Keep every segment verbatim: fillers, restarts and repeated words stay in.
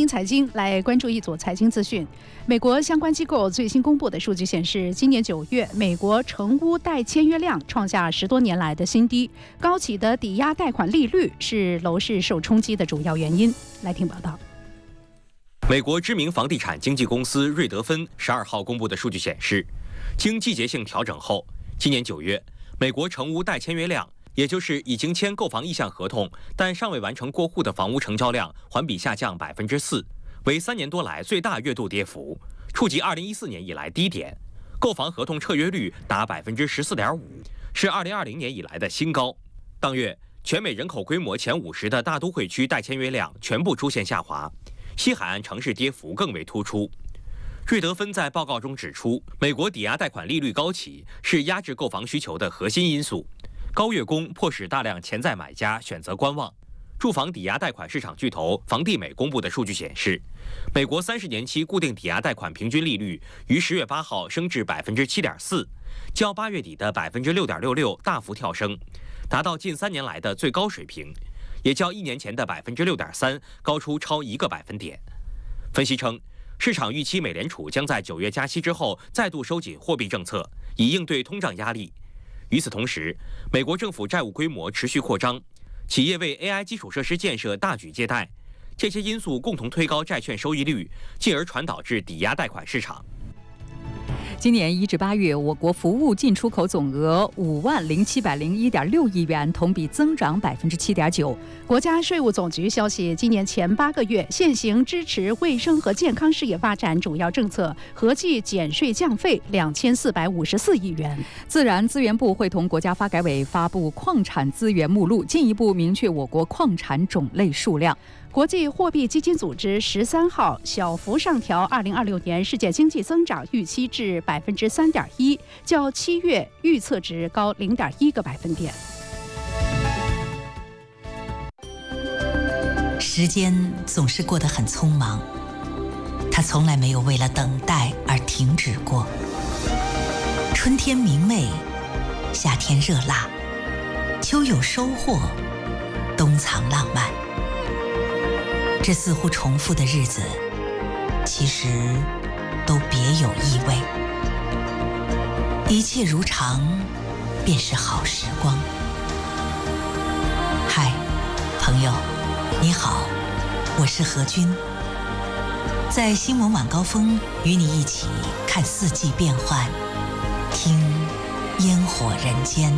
财经，来关注一组财经资讯。美国相关机构最新公布的数据显示，今年九月，美国成屋贷签约量创下十多年来的新低，高企的抵押贷款利率是楼市受冲击的主要原因。来听报道。 美国知名房地产经纪公司瑞德芬十二号公布的数据显示，经季节性调整后，今年九月，美国成屋贷签约量，也就是已经签购房意向合同但尚未完成过户的房屋成交量，环比下降百分之四，为三年多来最大月度跌幅，触及二零一四年以来低点。购房合同彻约率达百分之十四点五，是二零二零年以来的新高。当月，全美人口规模前五十的大都会区贷签约量全部出现下滑，西海岸城市跌幅更为突出。瑞德芬在报告中指出，美国抵押贷款利率高企是压制购房需求的核心因素。高月供迫使大量潜在买家选择观望。住房抵押贷款市场巨头房地美公布的数据显示，美国三十年期固定抵押贷款平均利率于十月八号升至百分之七点四，较八月底的百分之六点六六大幅跳升，达到近三年来的最高水平，也较一年前的百分之六点三高出超一个百分点。分析称，市场预期美联储将在九月加息之后再度收紧货币政策，以应对通胀压力。与此同时，美国政府债务规模持续扩张，企业为 A I 基础设施建设大举借贷，这些因素共同推高债券收益率，进而传导至抵押贷款市场。 今年一至八月，我国服务进出口总额五万零七百零一点六亿元，同比增长百分之七点九。 国家税务总局消息，今年前八个月，现行支持卫生和健康事业发展主要政策合计减税降费两千四百五十四亿元。 自然资源部会同国家发改委发布矿产资源目录，进一步明确我国矿产种类数量。国际货币基金组织十三号小幅上调二零二六年世界经济增长预期至百分之三点一，较七月预测值高零点一个百分点。 时间总是过得很匆忙，它从来没有为了等待而停止过。春天明媚，夏天热辣，秋有收获，冬藏浪漫。这似乎重复的日子，其实都别有意味。一切如常，便是好时光。嗨，朋友，你好，我是何君。在新闻晚高峰，与你一起看四季变幻，听烟火人间。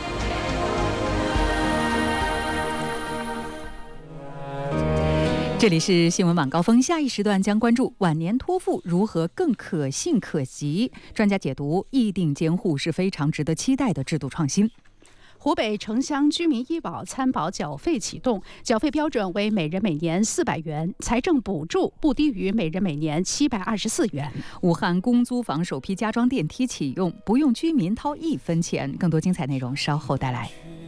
这里是新闻晚高峰，下一时段将关注晚年托付如何更可信可及。专家解读，议定监护是非常值得期待的制度创新。 湖北城乡居民医保参保缴费启动，缴费标准为每人每年四百元，财政补助不低于每人每年七百二十四元。 武汉公租房首批加装电梯启用，不用居民掏一分钱。更多精彩内容稍后带来。